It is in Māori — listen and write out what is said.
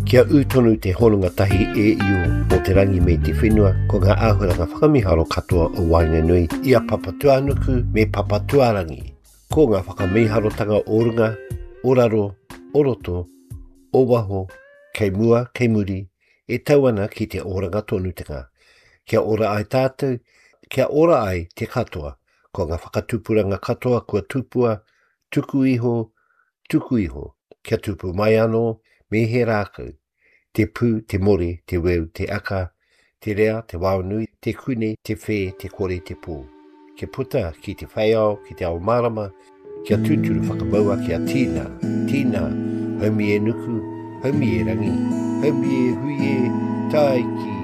Kia utonu te hononga tahi e iu o te rangi me te whenua ko ngā āhuranga whakamiharo katoa o Wainganui ia papatua nuku me papatuarangi. Ko ngā whakamīharotanga orunga, oraro, oroto, owaho, kei mua, kei muri, e tauana ki te oranga tonutenga. Kia ora ai tātou, kia ora ai te katoa, ko ngā whakatupuranga katoa kua tupua, tuku iho, kia tupu mai anō, me he rākau. Te pū, te mori, te weu, te aka, te rea, te waunui, te kune, te whē, te kore, te pō. Kia puta ki te whaiao, ki te ao marama, kia tūturu whakamaua, kia tīna, haumi e nuku, haumi e rangi, haumi e hui e, taiki.